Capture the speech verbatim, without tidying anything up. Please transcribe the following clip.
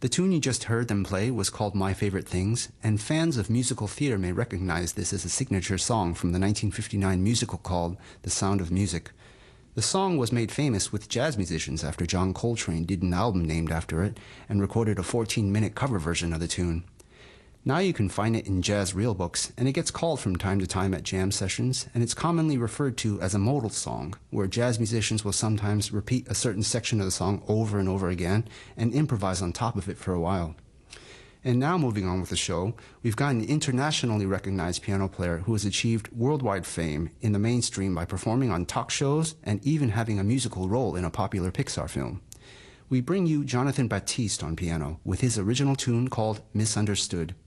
The tune you just heard them play was called My Favorite Things, and fans of musical theater may recognize this as a signature song from the nineteen fifty-nine musical called The Sound of Music. The song was made famous with jazz musicians after John Coltrane did an album named after it and recorded a fourteen-minute cover version of the tune. Now you can find it in jazz real books, and it gets called from time to time at jam sessions, and it's commonly referred to as a modal song, where jazz musicians will sometimes repeat a certain section of the song over and over again and improvise on top of it for a while. And now moving on with the show, we've got an internationally recognized piano player who has achieved worldwide fame in the mainstream by performing on talk shows and even having a musical role in a popular Pixar film. We bring you Jonathan Batiste on piano with his original tune called Misunderstood.